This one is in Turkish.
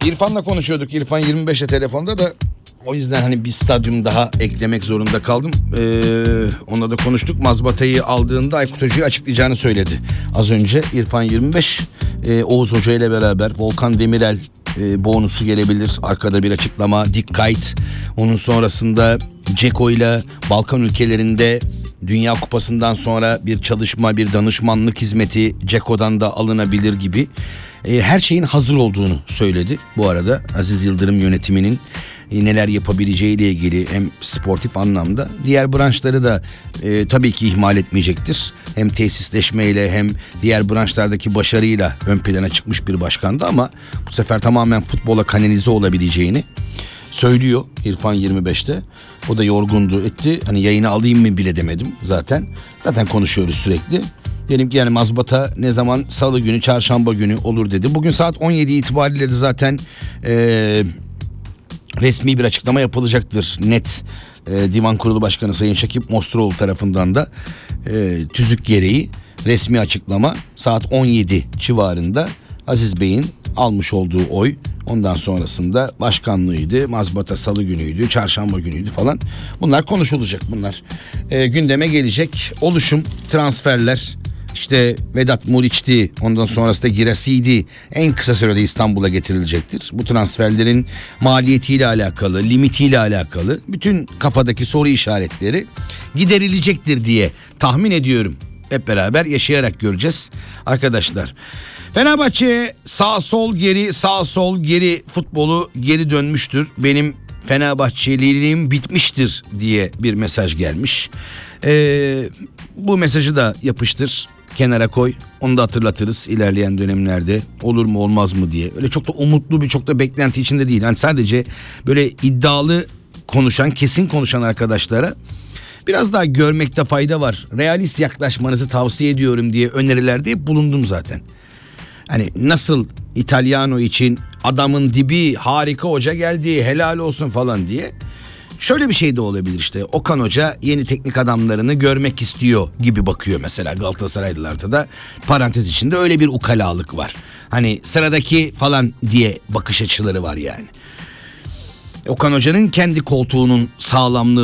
İrfan'la konuşuyorduk. İrfan 25'e telefonda da o yüzden hani bir stadyum daha eklemek zorunda kaldım. Onunla da konuştuk. Mazbatayı aldığında Aykut Hoca'yı açıklayacağını söyledi. Az önce İrfan 25 Oğuz Hoca ile beraber Volkan Demirel bonusu gelebilir. Arkada bir açıklama. Dikkat. Onun sonrasında Ceko ile Balkan ülkelerinde Dünya Kupası'ndan sonra bir çalışma, bir danışmanlık hizmeti Ceko'dan da alınabilir gibi. Her şeyin hazır olduğunu söyledi. Bu arada Aziz Yıldırım yönetiminin neler yapabileceğiyle ilgili hem sportif anlamda diğer branşları da tabii ki ihmal etmeyecektir. Hem tesisleşmeyle hem diğer branşlardaki başarıyla ön plana çıkmış bir başkandı ama bu sefer tamamen futbola kanalize olabileceğini söylüyor İrfan 25'te. O da yorgundu etti. Hani yayını alayım mı bile demedim zaten. Zaten konuşuyoruz sürekli. Dedim ki yani mazbata ne zaman, salı günü, çarşamba günü olur dedi. Bugün saat 17 itibariyle de zaten resmi bir açıklama yapılacaktır. Net Divan Kurulu Başkanı Sayın Şakip Mostroğlu tarafından da tüzük gereği resmi açıklama saat 17 civarında Aziz Bey'in almış olduğu oy, ondan sonrasında başkanlığıydı, mazbata salı günüydü, çarşamba günüydü falan. Bunlar konuşulacak, bunlar gündeme gelecek. Oluşum, transferler, işte Vedat Muriç'ti, ondan sonrasında Girassi en kısa sürede İstanbul'a getirilecektir. Bu transferlerin maliyetiyle alakalı, limitiyle alakalı bütün kafadaki soru işaretleri giderilecektir diye tahmin ediyorum. Hep beraber yaşayarak göreceğiz arkadaşlar. Fenerbahçe sağ sol geri, sağ sol geri futbolu geri dönmüştür. Benim Fenerbahçeliliğim bitmiştir diye bir mesaj gelmiş. Bu mesajı da yapıştır, kenara koy. Onu da hatırlatırız ilerleyen dönemlerde. Olur mu olmaz mı diye. Öyle çok da umutlu bir, çok da beklenti içinde değil. Yani sadece böyle iddialı konuşan, kesin konuşan arkadaşlara biraz daha görmekte fayda var. Realist yaklaşmanızı tavsiye ediyorum diye önerilerde bulundum zaten. Hani nasıl İtalyano için adamın dibi, harika hoca geldi, helal olsun falan diye. Şöyle bir şey de olabilir işte. Okan Hoca yeni teknik adamlarını görmek istiyor gibi bakıyor mesela Galatasaraylılarda da. Parantez içinde öyle bir ukalalık var. Hani sıradaki falan diye bakış açıları var yani. Okan Hoca'nın kendi koltuğunun sağlamlığı